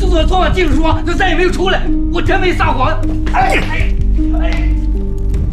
厕所的昨晚技术说他再也没有出来，我真没撒谎。哎。